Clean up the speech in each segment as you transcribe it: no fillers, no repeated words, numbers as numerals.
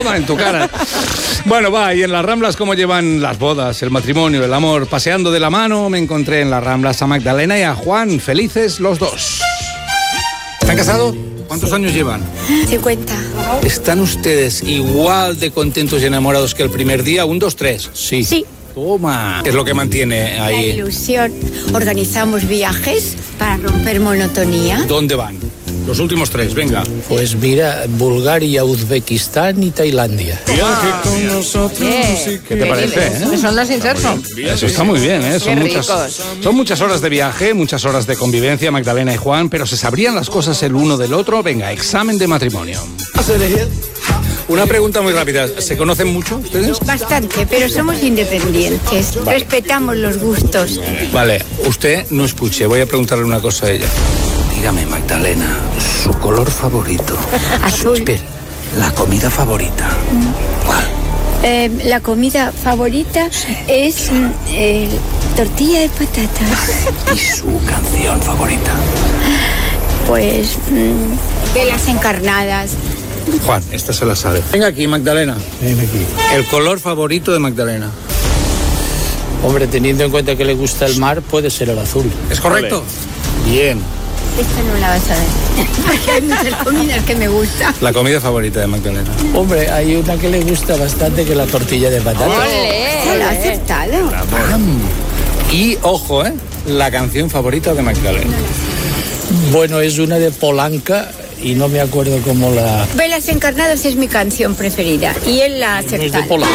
en tu cara. Bueno, va, y en las Ramblas, ¿cómo llevan las bodas, el matrimonio, el amor? Paseando de la mano, me encontré en las Ramblas a Magdalena y a Juan, felices los dos. ¿Están casados? ¿Cuántos años llevan? 50. ¿Están ustedes igual de contentos y enamorados que el primer día? 1, 2, 3. Sí. Sí. Toma. Es lo que mantiene La ahí. ilusión. Organizamos viajes para romper monotonía. ¿Dónde van? Los últimos 3, venga. Pues mira, Bulgaria, Uzbekistán y Tailandia. ¿Qué te parece? Son los insertos. Eso está muy bien, ¿eh? Son muchas horas de viaje, muchas horas de convivencia, Magdalena y Juan, pero ¿se sabrían las cosas el uno del otro? Venga, examen de matrimonio. Una pregunta muy rápida. ¿Se conocen mucho ustedes? Bastante, pero somos independientes. Respetamos los gustos. Vale, usted no escuche, voy a preguntarle una cosa a ella. Dígame, Magdalena, su color favorito. Azul. Espera, la comida favorita. ¿Cuál? La comida favorita es tortilla de patatas. ¿Y su canción favorita? Pues velas encarnadas. Juan, esta se la sabe. Venga aquí, Magdalena. Ven aquí. El color favorito de Magdalena. Hombre, teniendo en cuenta que le gusta el mar, puede ser el azul. ¿Es correcto? Bien. Esta no la vas a ver. Porque hay muchas comidas que me gustan. La comida favorita de Magdalena. Hombre, hay una que le gusta bastante, que es la tortilla de patata. Se la ha acertado. Y, ojo, la canción favorita de Magdalena. Bueno, es una de Polanca y no me acuerdo cómo la... Velas encarnadas es mi canción preferida. Y él la ha No es de acertado. Polanca.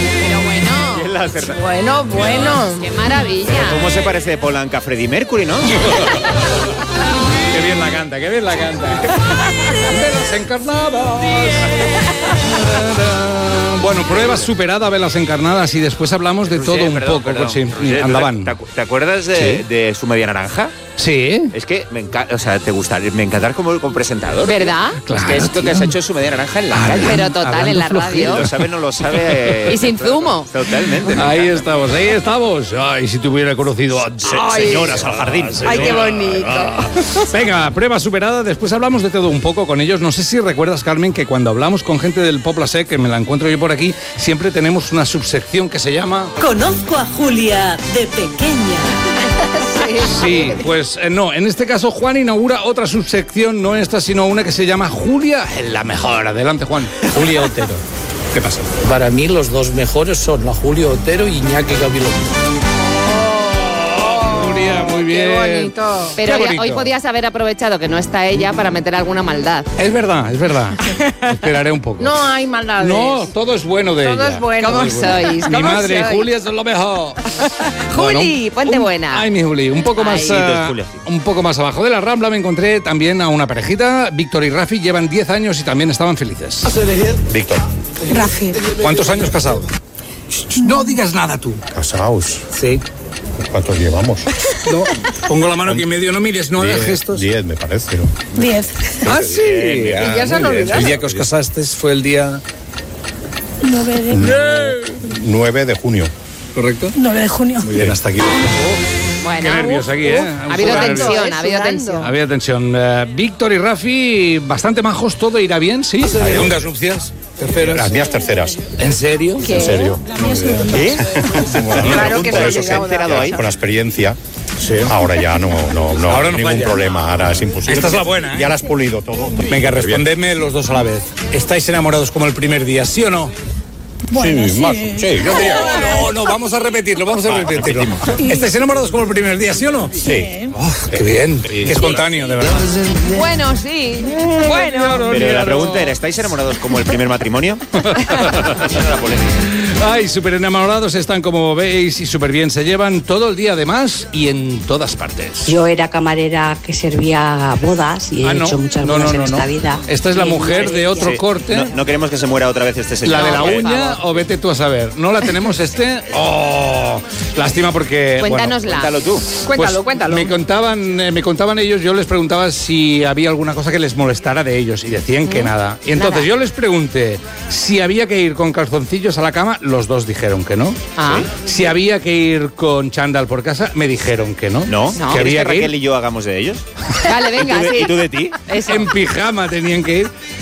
Bueno. Qué maravilla. ¿Cómo se parece de Polanca a Freddie Mercury, no? Qué bien la canta, qué bien la canta. Velas encarnadas. Bueno, prueba superada, velas encarnadas, y después hablamos de todo un poco. Perdón. Sí, Roger, andaban. ¿Te acuerdas de su media naranja? Sí. Es que me encanta, o sea, te gusta, me encantar como presentador. ¿Verdad? Es que esto que has hecho es su media naranja en la calle. Pero total, en la radio. Lo sabe, no lo sabe. Y sin zumo. Totalmente. Ahí estamos, ahí estamos. Ay, si te hubiera conocido antes. Señoras al jardín. Ay, qué bonito. Venga, prueba superada, después hablamos de todo un poco con ellos. No sé si recuerdas, Carmen, que cuando hablamos con gente del Poble Sec, que me la encuentro yo por aquí, siempre tenemos una subsección que se llama... Conozco a Julia de pequeña. Sí, pues no, en este caso Juan inaugura otra subsección, no esta, sino una que se llama Julia en la mejor. Adelante, Juan. Julia Otero. ¿Qué pasa? Para mí los dos mejores son la Julia Otero y Iñaki Gabilondo. Julia, muy bien. Qué bonito. Pero Qué bonito. hoy podías haber aprovechado que no está ella para meter alguna maldad. Es verdad, es verdad. Esperaré un poco. No hay maldades. No, todo es bueno de Todo ella. es bueno. ¿Cómo sois? Mi ¿Cómo madre, sois? Julia, es lo mejor. Juli, ponte buena. Ay, mi Juli, un poco más, Julia. un poco más abajo de la Rambla me encontré también a una parejita. Víctor y Rafi llevan 10 años y también estaban felices. Víctor. Rafi. ¿Cuántos años casados? No digas nada tú. Casaos. Sí. ¿Cuántos llevamos? No, pongo la mano aquí en medio, no mires, no hagas gestos. 10, me parece. 10. Ah, sí. ya se han olvidado. El día que os casasteis fue el día... 9 de junio. ¿Correcto? 9 de junio. Muy bien, hasta aquí. Bueno, Qué nervios aquí, ¿eh? ha habido tensión, ha habido tensión. Había tensión. Víctor y Rafi, bastante majos, todo irá bien, ¿sí? Segundas nupcias, terceras. Las mías terceras. ¿En serio? En serio. ¿Qué? Claro que Por no eso he llegado que, ahí. con la experiencia, ahora ya no Ahora no ningún falla. problema, ahora es imposible. Esta es la buena, ¿eh? Ya la has pulido todo. Venga, Bien. respondedme los dos a la vez. ¿Estáis enamorados como el primer día, sí o no? Sí, más, sí, yo diría. No, vamos a repetirlo, ¿Estáis enamorados como el primer día, sí o no? Sí. Oh, qué bien, qué espontáneo, de verdad. Bueno, sí. Bueno. Pero la pregunta era, ¿estáis enamorados como el primer matrimonio? Esa era la polémica. Ay, súper enamorados están, como veis, y súper bien se llevan todo el día además y en todas partes. Yo era camarera que servía bodas y he hecho muchas bodas en esta vida. Esta es la mujer de otro Sí. corte. No queremos que se muera otra vez este señor. La de la Por uña, favor. o vete tú a saber. ¿No la tenemos este? ¡Oh! Lástima porque... Cuéntanosla. Cuéntalo tú. Cuéntalo. Me contaban ellos, yo les preguntaba si había alguna cosa que les molestara de ellos y decían que nada. Y entonces Nada. yo les pregunté si había que ir con calzoncillos a la cama, los dos dijeron que no. Ah. Si había que ir con chándal por casa, me dijeron que no. ¿No? No. Que ¿Quieres había que que ir Raquel y yo hagamos de ellos? Vale, venga, ¿Y sí. tú de ti? Eso. en pijama tenían que ir.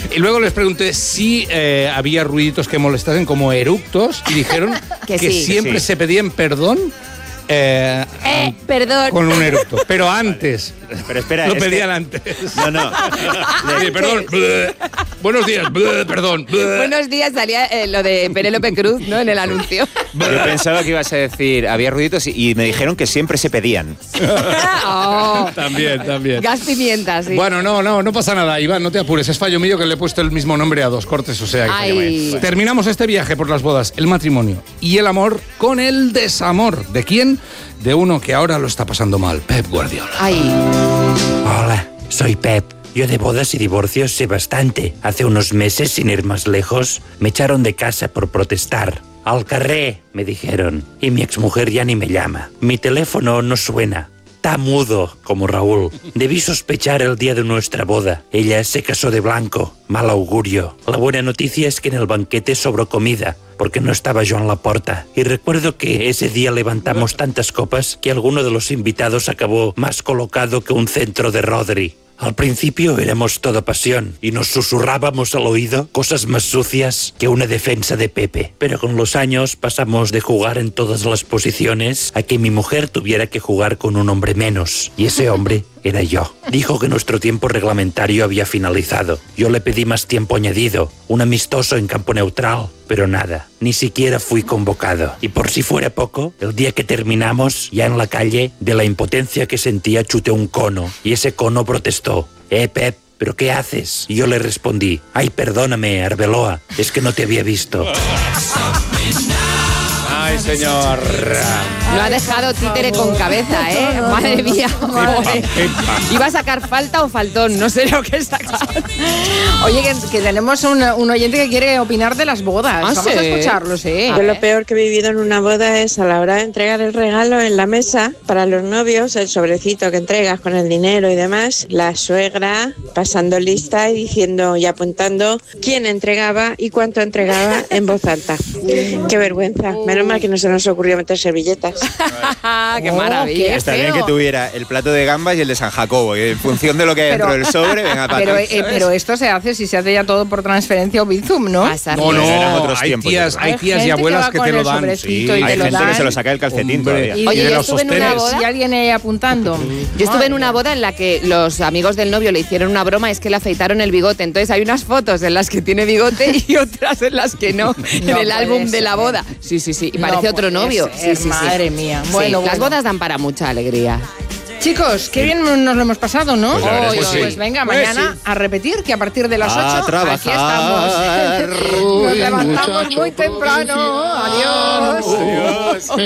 Y luego les pregunté si había ruiditos que molestasen como eructos y dijeron que sí. siempre se pedían perdón. Perdón. Con un eructo, pero antes. Pero espera, lo pedían antes. No. Sí, perdón. Buenos días. Perdón. Buenos días, salía lo de Penélope Cruz, ¿no? En el anuncio. Yo pensaba que ibas a decir, había ruiditos y me dijeron que siempre se pedían. Oh. También. Gas pimienta, sí. Bueno, no pasa nada, Iván, no te apures. Es fallo mío que le he puesto el mismo nombre a 2 cortes, o sea que Ay. terminamos este viaje por las bodas, el matrimonio y el amor con el desamor. ¿De quién? De uno que ahora lo está pasando mal, Pep Guardiola. Ay. Hola, soy Pep. Yo de bodas y divorcios sé bastante. Hace unos meses, sin ir más lejos, me echaron de casa por protestar. Al carré, me dijeron. Y mi exmujer ya ni me llama. Mi teléfono no suena. Está mudo, como Raúl. Debí sospechar el día de nuestra boda. Ella se casó de blanco. Mal augurio. La buena noticia es que en el banquete sobró comida, porque no estaba Joan Laporta. Y recuerdo que ese día levantamos tantas copas que alguno de los invitados acabó más colocado que un centro de Rodri. Al principio éramos toda pasión y nos susurrábamos al oído cosas más sucias que una defensa de Pepe. Pero con los años pasamos de jugar en todas las posiciones a que mi mujer tuviera que jugar con un hombre menos. Y ese hombre era yo. Dijo que nuestro tiempo reglamentario había finalizado. Yo le pedí más tiempo añadido, un amistoso en campo neutral, pero nada, ni siquiera fui convocado. Y por si fuera poco, el día que terminamos, ya en la calle, de la impotencia que sentía chuté un cono, y ese cono protestó. Pep, ¿pero qué haces? Y yo le respondí, ay, perdóname, Arbeloa, es que no te había visto. Ay, señor. No ha dejado títere con cabeza, ¿eh? Madre mía. Madre. ¿Iba a sacar falta o faltón? No sé lo que saca. Oye, que tenemos un oyente que quiere opinar de las bodas. Vamos a escucharlo, sí. Yo lo peor que he vivido en una boda es a la hora de entregar el regalo en la mesa para los novios, el sobrecito que entregas con el dinero y demás, la suegra pasando lista y diciendo y apuntando quién entregaba y cuánto entregaba en voz alta. Qué vergüenza. Menos mal que no se nos ocurrió meter servilletas. ¡Qué maravilla! Está bien que tuviera el plato de gambas y el de San Jacobo, y en función de lo que hay dentro del sobre, venga, para pero esto se hace si se hace ya todo por transferencia o Bizum, ¿no? No, hay tías y abuelas que te lo dan. Sí, hay gente que se lo saca del calcetín todavía. Oye, yo estuve en una boda. ¿Y alguien apuntando? Yo estuve en una boda en la que los amigos del novio le hicieron una broma, es que le afeitaron el bigote. Entonces hay unas fotos en las que tiene bigote y otras en las que no, en el álbum de la boda. Sí. Y parece otro novio. Sí. Madre mía. Bueno, las bodas dan para mucha alegría. Chicos, qué bien nos lo hemos pasado, ¿no? Pues venga, mañana a repetir, que a partir de las 8 aquí estamos. Nos levantamos muy temprano. Adiós.